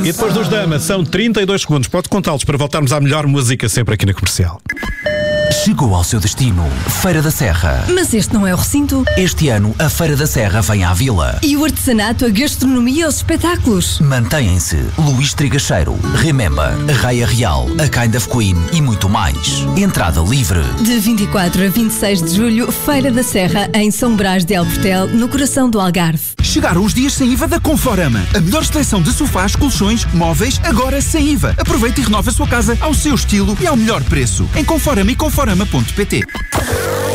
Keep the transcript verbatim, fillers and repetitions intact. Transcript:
E depois dos Damas, são trinta e dois segundos. Pode contá-los para voltarmos à melhor música sempre aqui na Comercial. Chegou ao seu destino, Feira da Serra. Mas este não é o recinto. Este ano, a Feira da Serra vem à Vila. E o artesanato, a gastronomia e os espetáculos. Mantêm-se Luís Trigacheiro, Remember, Raia Real, A Kind of Queen e muito mais. Entrada livre. De vinte e quatro a vinte e seis de julho, Feira da Serra, em São Brás de El Portel, no coração do Algarve. Chegaram os dias sem I V A da Conforama. A melhor seleção de sofás, colchões, móveis, agora sem I V A. Aproveite e renove a sua casa ao seu estilo e ao melhor preço. Em Conforama e conforama ponto pt.